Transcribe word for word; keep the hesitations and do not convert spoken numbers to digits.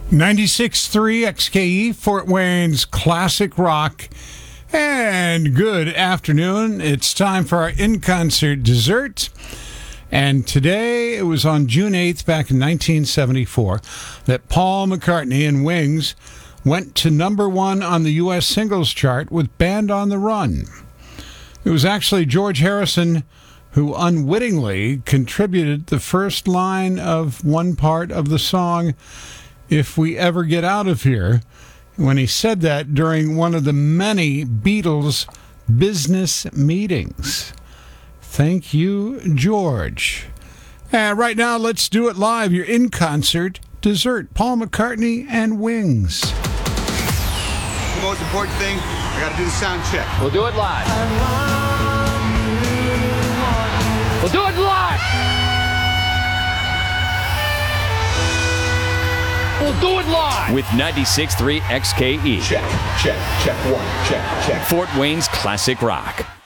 ninety-six point three X K E, Fort Wayne's classic rock. And good afternoon. It's time for our in-concert dessert. And today, it was on June eighth, back in nineteen seventy-four, that Paul McCartney and Wings went to number one on the U S singles chart with Band on the Run. It was actually George Harrison who unwittingly contributed the first line of one part of the song, "If We Ever Get Out of Here," when he said that during one of the many Beatles business meetings. Thank you, George. And right now, let's do it live. Your in-concert dessert, Paul McCartney and Wings. The most important thing, I got to do the sound check. We'll do it live. We'll do it live. We'll do it live. With ninety-six point three X K E. Check, check, check one, check, check. Fort Wayne's classic rock.